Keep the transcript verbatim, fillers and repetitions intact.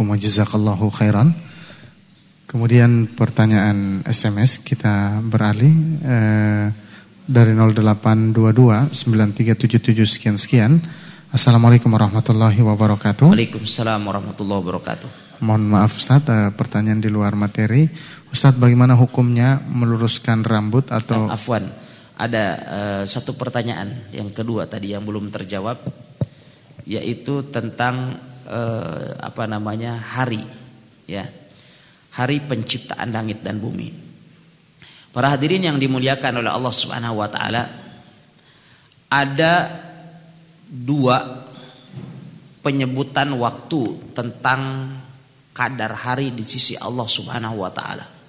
fikum wa jazakallahu khairan. Kemudian pertanyaan S M S kita beralih eh, dari nol delapan dua dua sembilan tiga tujuh tujuh sekian sekian. Assalamualaikum warahmatullahi wabarakatuh. Waalaikumsalam warahmatullahi wabarakatuh. Mohon maaf Ustaz, eh, pertanyaan di luar materi. Ustaz, bagaimana hukumnya meluruskan rambut atau? Nah, afwan, ada uh, satu pertanyaan yang kedua tadi yang belum terjawab, yaitu tentang uh, apa namanya hari, ya. Hari penciptaan langit dan bumi. Para hadirin yang dimuliakan oleh Allah Subhanahu wa taala, ada dua penyebutan waktu tentang kadar hari di sisi Allah Subhanahu wa taala.